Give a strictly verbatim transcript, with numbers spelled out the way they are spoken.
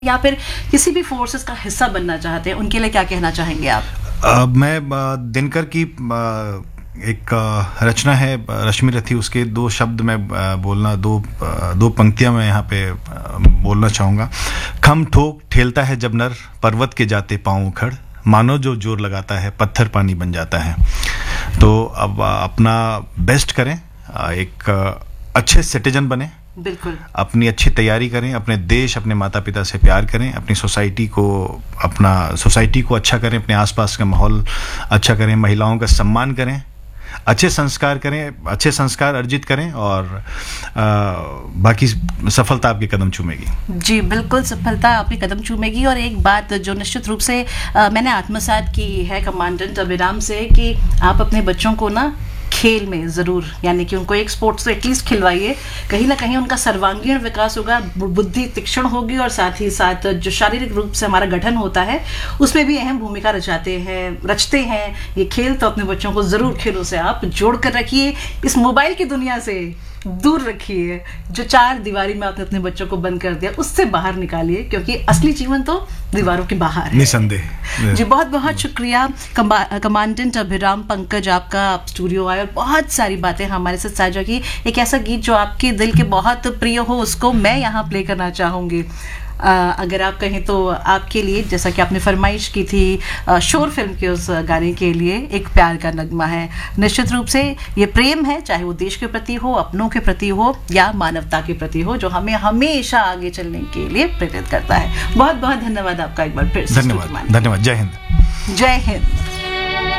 या फिर किसी भी फोर्सेस का हिस्सा बनना चाहते हैं, उनके लिए क्या कहना चाहेंगे आप? uh, मैं uh, दिनकर की uh, एक uh, रचना है रश्मि रथी, उसके दो शब्द मैं uh, बोलना दो uh, दो पंक्तियां मैं यहाँ पे uh, बोलना चाहूँगा। खम ठोक ठेलता है जब नर पर्वत के जाते पाँव उखड़, मानो जो जोर लगाता है पत्थर पानी बन जाता है। तो अब uh, अपना बेस्ट करें, uh, एक uh, अच्छे सिटीजन बने, बिल्कुल अपनी अच्छी तैयारी करें, अपने देश अपने माता पिता से प्यार करें, अपनी सोसाइटी को अपना सोसाइटी को अच्छा करें, अपने आसपास का माहौल अच्छा करें, महिलाओं का सम्मान करें, अच्छे संस्कार करें, अच्छे संस्कार अर्जित करें और आ, बाकी सफलता आपके कदम चूमेगी। जी बिल्कुल, सफलता आपके कदम चूमेगी। और एक बात जो निश्चित रूप से आ, मैंने आत्मसात की है कमांडेंट अभिराम से, कि आप अपने बच्चों को ना खेल में ज़रूर, यानी कि उनको एक स्पोर्ट्स तो एटलीस्ट खिलवाइए, कहीं ना कहीं उनका सर्वांगीण विकास होगा, बुद्धि तीक्ष्ण होगी और साथ ही साथ जो शारीरिक रूप से हमारा गठन होता है उसमें भी अहम भूमिका रचाते हैं रचते हैं ये खेल। तो अपने बच्चों को ज़रूर खेलों से आप जोड़ कर रखिए, इस मोबाइल की दुनिया से दूर रखिए, जो चार दीवारी में आपने अपने बच्चों को बंद कर दिया उससे बाहर निकालिए, क्योंकि असली जीवन तो दीवारों के बाहर है, निसंदेह। जी बहुत बहुत शुक्रिया कमांडेंट अभिराम पंकज, आपका आप स्टूडियो आए और बहुत सारी बातें हमारे साथ साझा की। एक ऐसा गीत जो आपके दिल के बहुत प्रिय हो उसको मैं यहाँ प्ले करना चाहूँगी। Uh, अगर आप कहें तो आपके लिए, जैसा कि आपने फरमाइश की थी uh, शोर फिल्म के उस गाने के लिए, एक प्यार का नगमा है। निश्चित रूप से ये प्रेम है, चाहे वो देश के प्रति हो, अपनों के प्रति हो या मानवता के प्रति हो, जो हमें हमेशा आगे चलने के लिए प्रेरित करता है। बहुत बहुत धन्यवाद आपका एक बार फिर। धन्यवाद, धन्यवाद। जय हिंद। जय हिंद।